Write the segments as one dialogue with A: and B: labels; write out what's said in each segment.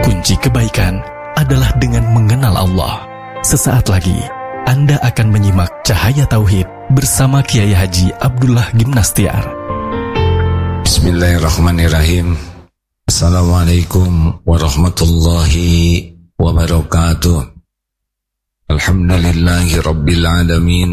A: Kunci kebaikan adalah dengan mengenal Allah. Sesaat lagi, Anda akan menyimak Cahaya Tauhid bersama Kiai Haji Abdullah Gimnastiar.
B: Bismillahirrahmanirrahim. Assalamualaikum warahmatullahi wabarakatuh. Alhamdulillahi rabbil alamin.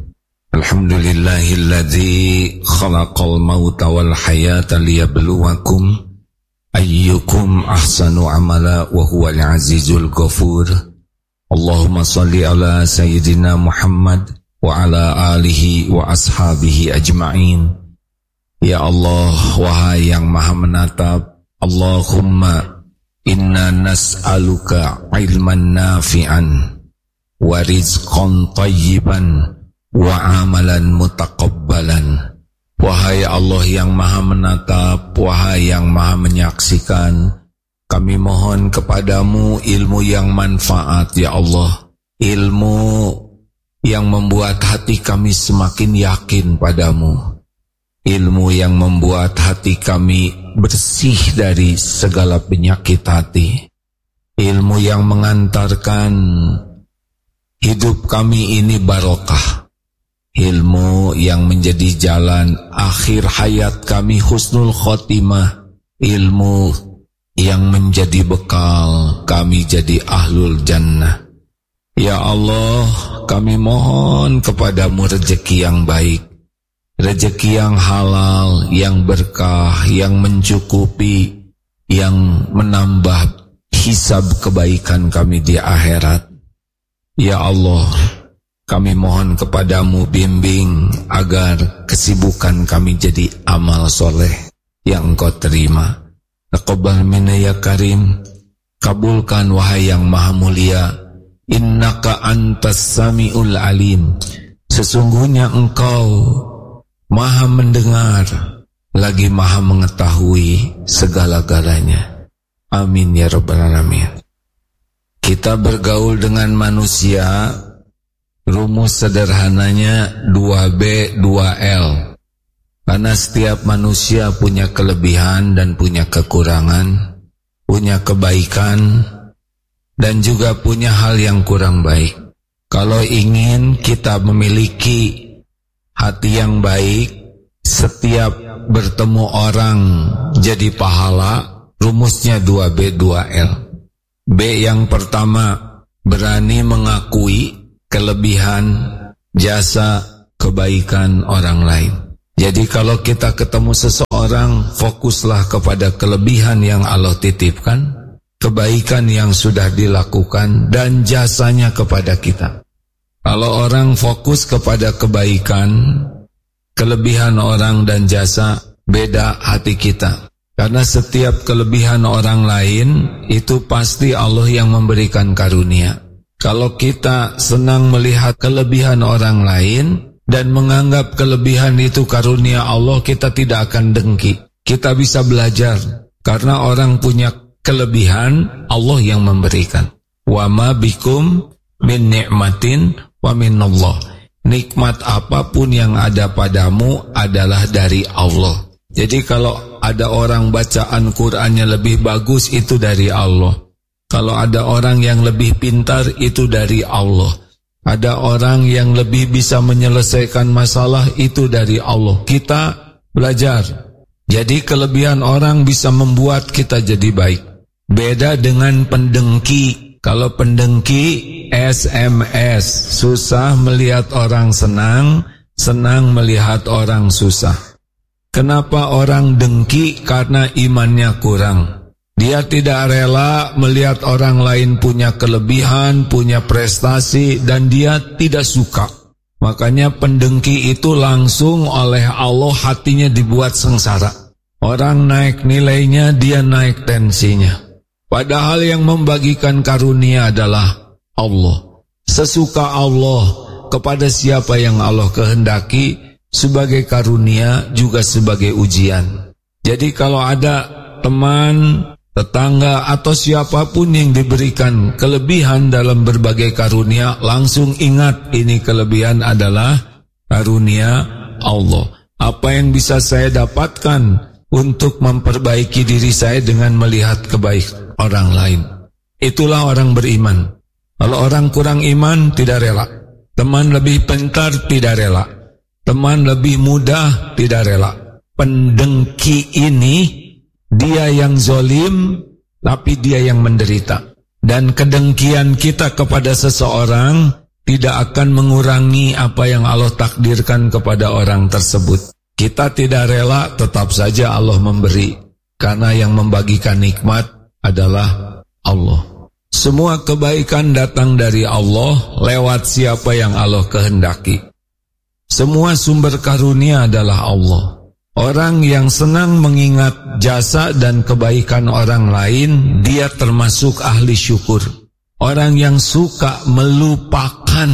B: Alhamdulillahilladzi khalaqal mauta wal hayata liyabluwakum ayyukum ahsanu amala wa huwal azizul ghafur. Allahumma salli ala sayyidina Muhammad wa ala alihi wa ashabihi ajma'in. Ya Allah, wahai yang maha menatap, Allahumma inna nas'aluka ilman nafi'an wa rizqan tayyiban wa amalan mutaqabbalan. Wahai Allah yang maha menatap, wahai yang maha menyaksikan, kami mohon kepadamu ilmu yang manfaat ya Allah, ilmu yang membuat hati kami semakin yakin padamu, ilmu yang membuat hati kami bersih dari segala penyakit hati, ilmu yang mengantarkan hidup kami ini barokah, ilmu yang menjadi jalan akhir hayat kami husnul khotimah, ilmu yang menjadi bekal kami jadi ahlul jannah. Ya Allah, kami mohon kepadamu rezeki yang baik, rezeki yang halal, yang berkah, yang mencukupi, yang menambah hisab kebaikan kami di akhirat. Ya Allah, kami mohon kepadamu bimbing agar kesibukan kami jadi amal soleh yang engkau terima. Taqabbal minna ya karim. Kabulkan wahai yang maha mulia. Innaka antas sami'ul alim. Sesungguhnya engkau maha mendengar lagi maha mengetahui segala-galanya. Amin ya rabbal alamin. Kita bergaul dengan manusia, rumus sederhananya 2B 2L. Karena setiap manusia punya kelebihan dan punya kekurangan, punya kebaikan dan juga punya hal yang kurang baik. Kalau ingin kita memiliki hati yang baik, setiap bertemu orang jadi pahala, rumusnya 2B 2L. B yang pertama, berani mengakui kelebihan, jasa, kebaikan orang lain. Jadi kalau kita ketemu seseorang, fokuslah kepada kelebihan yang Allah titipkan, kebaikan yang sudah dilakukan, dan jasanya kepada kita. Kalau orang fokus kepada kebaikan, kelebihan orang dan jasa, beda hati kita. Karena setiap kelebihan orang lain, itu pasti Allah yang memberikan karunia. Kalau kita senang melihat kelebihan orang lain dan menganggap kelebihan itu karunia Allah, kita tidak akan dengki. Kita bisa belajar karena orang punya kelebihan, Allah yang memberikan. Wa ma bikum min ni'matin wa minallah. Nikmat apapun yang ada padamu adalah dari Allah. Jadi kalau ada orang bacaan Qur'annya lebih bagus, itu dari Allah. Kalau ada orang yang lebih pintar, itu dari Allah. Ada orang yang lebih bisa menyelesaikan masalah, itu dari Allah. Kita belajar. Jadi kelebihan orang bisa membuat kita jadi baik. Beda dengan pendengki. Kalau pendengki SMS, susah melihat orang senang, senang melihat orang susah. Kenapa orang dengki? Karena imannya kurang. Dia tidak rela melihat orang lain punya kelebihan, punya prestasi, dan dia tidak suka. Makanya pendengki itu langsung oleh Allah hatinya dibuat sengsara. Orang naik nilainya, dia naik tensinya. Padahal yang membagikan karunia adalah Allah. Sesuka Allah kepada siapa yang Allah kehendaki, sebagai karunia juga sebagai ujian. Jadi kalau ada teman, tetangga atau siapapun yang diberikan kelebihan dalam berbagai karunia, langsung ingat ini kelebihan adalah karunia Allah. Apa yang bisa saya dapatkan untuk memperbaiki diri saya dengan melihat kebaikan? orang lain. Itulah orang beriman. Kalau orang kurang iman, tidak rela. Teman lebih pintar, tidak rela. Teman lebih mudah, tidak rela. Pendengki ini, dia yang zalim, tapi dia yang menderita. Dan kedengkian kita kepada seseorang tidak akan mengurangi apa yang Allah takdirkan kepada orang tersebut. Kita tidak rela, tetap saja Allah memberi. Karena yang membagikan nikmat adalah Allah. Semua kebaikan datang dari Allah lewat siapa yang Allah kehendaki. Semua sumber karunia adalah Allah. Orang yang senang mengingat jasa dan kebaikan orang lain, dia termasuk ahli syukur. Orang yang suka melupakan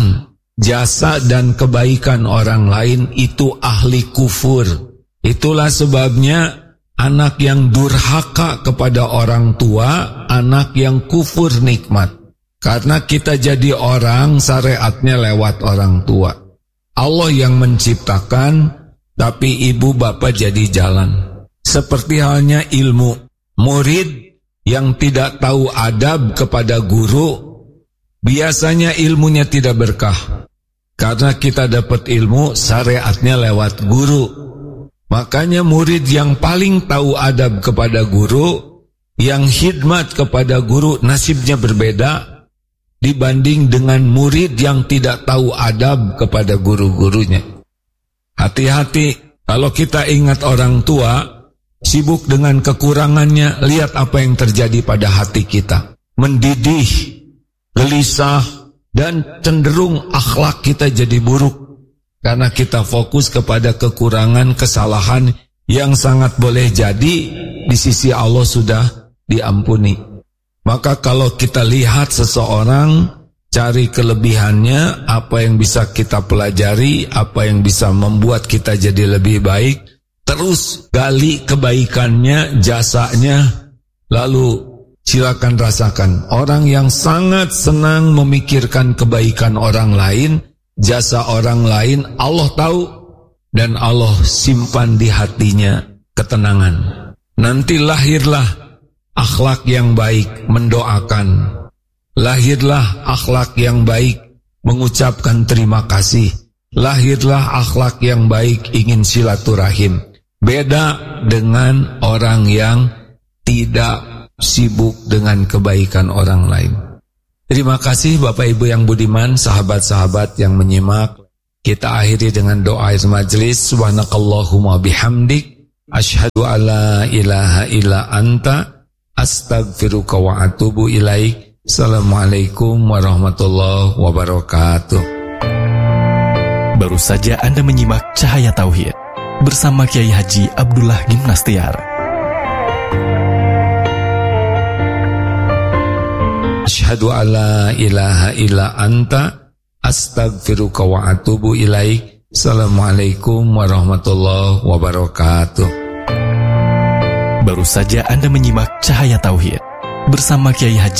B: jasa dan kebaikan orang lain, itu ahli kufur. Itulah sebabnya anak yang durhaka kepada orang tua, anak yang kufur nikmat. Karena kita jadi orang, syariatnya lewat orang tua. Allah yang menciptakan, tapi ibu bapak jadi jalan. Seperti halnya ilmu. Murid yang tidak tahu adab kepada guru, biasanya ilmunya tidak berkah. Karena kita dapat ilmu, syariatnya lewat guru. Makanya murid yang paling tahu adab kepada guru, yang khidmat kepada guru, nasibnya berbeda dibanding dengan murid yang tidak tahu adab kepada guru-gurunya. Hati-hati, kalau kita ingat orang tua, sibuk dengan kekurangannya, lihat apa yang terjadi pada hati kita. Mendidih, gelisah, dan cenderung akhlak kita jadi buruk. Karena kita fokus kepada kekurangan, kesalahan yang sangat boleh jadi di sisi Allah sudah diampuni. Maka kalau kita lihat seseorang, cari kelebihannya, apa yang bisa kita pelajari, apa yang bisa membuat kita jadi lebih baik, terus gali kebaikannya, jasanya, lalu silakan rasakan. Orang yang sangat senang memikirkan kebaikan orang lain, jasa orang lain, Allah tahu, dan Allah simpan di hatinya ketenangan. Nanti lahirlah akhlak yang baik, mendoakan. Lahirlah akhlak yang baik, mengucapkan terima kasih. Lahirlah akhlak yang baik, ingin silaturahim. Beda dengan orang yang tidak sibuk dengan kebaikan orang lain. Terima kasih Bapak Ibu yang budiman, sahabat-sahabat yang menyimak. Kita akhiri dengan doa majelis. Subhanakallahumma bihamdik, asyhadu alla ilaha illa anta, astaghfiruka wa atubu ilaik. Assalamualaikum warahmatullahi wabarakatuh.
A: Baru saja Anda menyimak Cahaya Tauhid bersama Kiai Haji Abdullah Gimnastiar.
B: Asyhadu alla ilaha illa anta, astaghfiruka wa atubu ilaik. Assalamualaikum warahmatullahi wabarakatuh.
A: Baru saja Anda menyimak Cahaya Tauhid bersama Kiai Haji